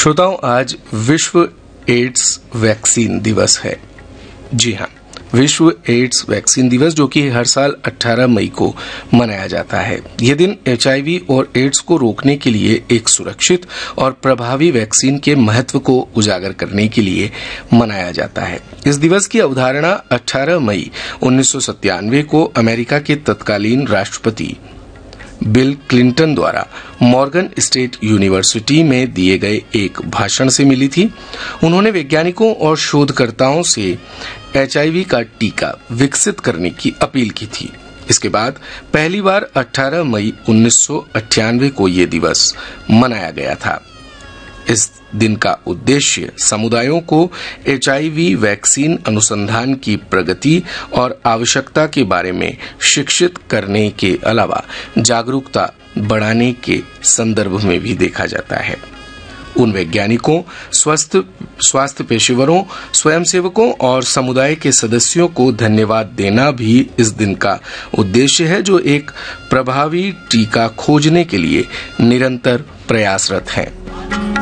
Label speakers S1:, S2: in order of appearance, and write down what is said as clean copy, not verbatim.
S1: श्रोताओं, आज विश्व एड्स वैक्सीन दिवस है। जी हाँ, विश्व एड्स वैक्सीन दिवस, जो कि हर साल 18 मई को मनाया जाता है। यह दिन HIV और एड्स को रोकने के लिए एक सुरक्षित और प्रभावी वैक्सीन के महत्व को उजागर करने के लिए मनाया जाता है। इस दिवस की अवधारणा 18 मई 1997 को अमेरिका के तत्कालीन राष्ट्रपति बिल क्लिंटन द्वारा मॉर्गन स्टेट यूनिवर्सिटी में दिए गए एक भाषण से मिली थी। उन्होंने वैज्ञानिकों और शोधकर्ताओं से HIV का टीका विकसित करने की अपील की थी। इसके बाद पहली बार 18 मई 1998 को यह दिवस मनाया गया था। इस दिन का उद्देश्य समुदायों को HIV वैक्सीन अनुसंधान की प्रगति और आवश्यकता के बारे में शिक्षित करने के अलावा जागरूकता बढ़ाने के संदर्भ में भी देखा जाता है। उन वैज्ञानिकों, स्वास्थ्य पेशेवरों, स्वयंसेवकों और समुदाय के सदस्यों को धन्यवाद देना भी इस दिन का उद्देश्य है, जो एक प्रभावी टीका खोजने के लिए निरंतर प्रयासरत हैं।